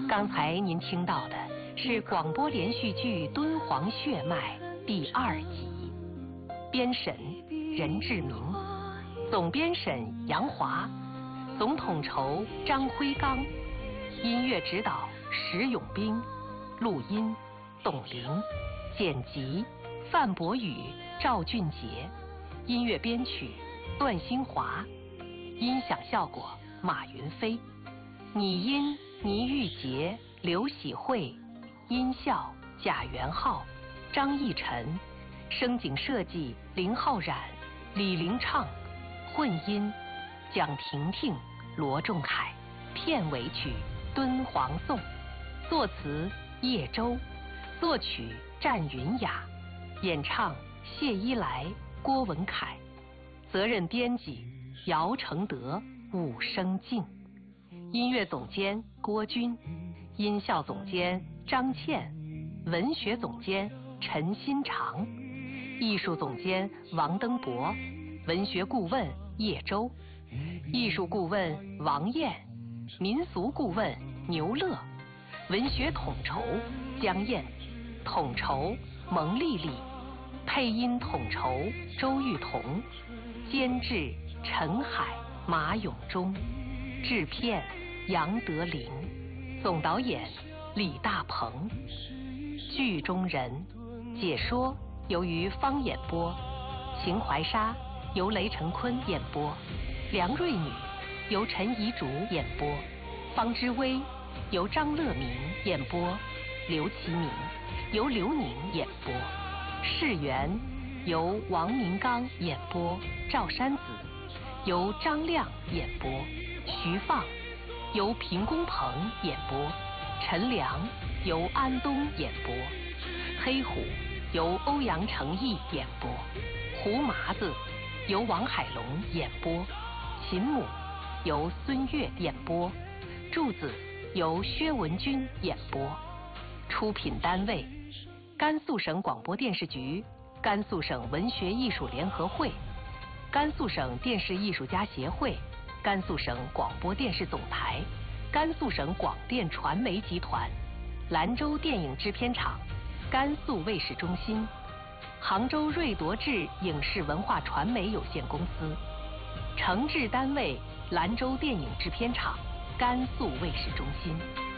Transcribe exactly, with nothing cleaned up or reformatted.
刚才您听到的是广播连续剧《敦煌血脉》第二集，编审任志明，总编审杨华，总统筹张辉刚，音乐指导石永兵，录音董玲，剪辑范博宇、赵俊杰，音乐编曲段新华，音响效果马云飞，拟音倪玉洁、刘喜慧，音效贾元浩、张逸晨，声景设计林浩然、李玲畅，混音蒋婷婷、罗仲凯，片尾曲《敦煌颂》，作词叶舟，作曲战云雅，演唱谢依来、郭文凯，责任编辑姚承德、武生静，音乐总监郭军，音效总监张倩，文学总监陈新长，艺术总监王登博，文学顾问叶舟，艺术顾问王燕，民俗顾问牛乐，文学统筹江燕，统筹蒙丽丽，配音统筹周玉彤，监制陈海、马永忠，制片杨德林，总导演李大鹏。剧中人解说由于方演播，秦淮沙由雷成坤演播，梁瑞女由陈怡竹演播，方之薇由张乐明演播，刘其明由刘宁演播，世元由王明刚演播，赵山子由张亮演播，徐放由平公鹏演播，陈良由安东演播，黑虎由欧阳成义演播，胡麻子由王海龙演播，秦母由孙越演播，柱子由薛文君演播。出品单位：甘肃省广播电视局、甘肃省文学艺术联合会、甘肃省电视艺术家协会、甘肃省广播电视总台、甘肃省广电传媒集团、兰州电影制片厂、甘肃卫视中心、杭州瑞铎智影视文化传媒有限公司，承制单位兰州电影制片厂、甘肃卫视中心。